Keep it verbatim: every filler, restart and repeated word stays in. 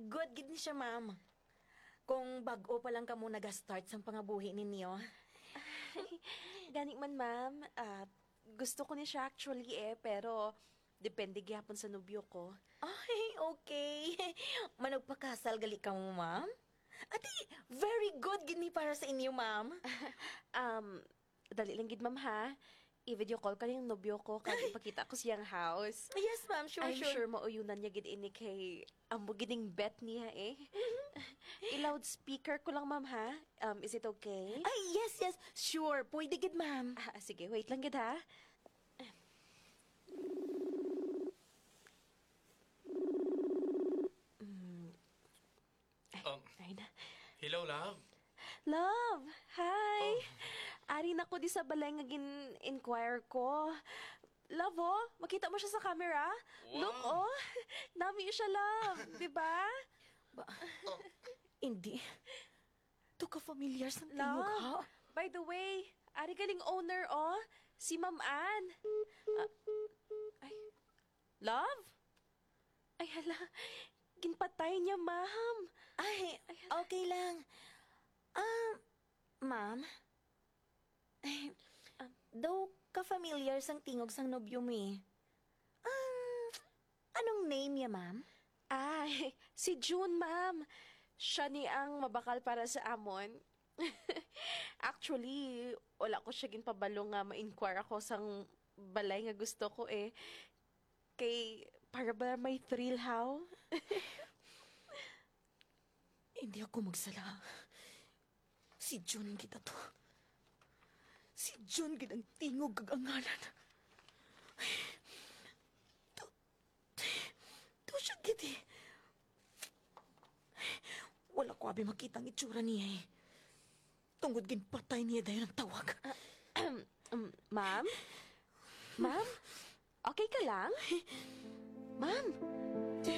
good gid ni siya, ma'am. Kung bag-o pa lang ka mo nag-start sa pangabuhi ninyo. Ganik man, ma'am. Ah, gusto ko ni siya actually eh, pero depende gyapon sa nobyo ko. Ay, okay. Managpakasal gali ka mo, ma'am? Ati, very good gid ni para sa inyo, ma'am. Um, dali lang gid, ma'am, ha? I-video call ka yung nobyo ko kaya ipakita ko siyang house. Yes, ma'am. Sure, I'm sure. sure mauyunan niya gid ini kay amo giding bet niya eh. I-loudspeaker ko lang, ma'am, ha? Um, is it okay? Ay, yes, yes. Sure. Pwede gid, ma'am. Ah, sige, wait lang gid, ha? Mm. Ay, Um, ay na. Hello, love. Love! Hi! Ari na ko di sa balay nga gin-inquire ko. Love, oh! Makita mo siya sa camera? Wow. Look, oh! Nami siya, love! Di ba? Ba, hindi. To ka familiar sa tingog, ha? Love! By the way, ari galing owner, oh! Si Ma'am Ann. Ah, ay. Love? Ay, hala. Ginpatay niya, ma'am. Ay, okay lang. Ah, ma'am? Ay, Um, daw ka-familiar sang tingog sang nobyo mo eh. Um, anong name niya, ma'am? Ay, si June, ma'am. Siya ni ang mabakal para sa amon. Actually, wala ko siya ginpabalo nga ma-inquire ako sang balay nga gusto ko eh. Kay, para ba may thrill, how? Hindi ako magsala. Si Jun kita to. Si Jun gid ang tingog kag angalan. To, to siya gid eh. Wala ko abi makita ang itsura niya eh. Tungod ginpatay niya dayon ang tawag. Um, ma'am? Ma'am? Okay ka lang? Ma'am?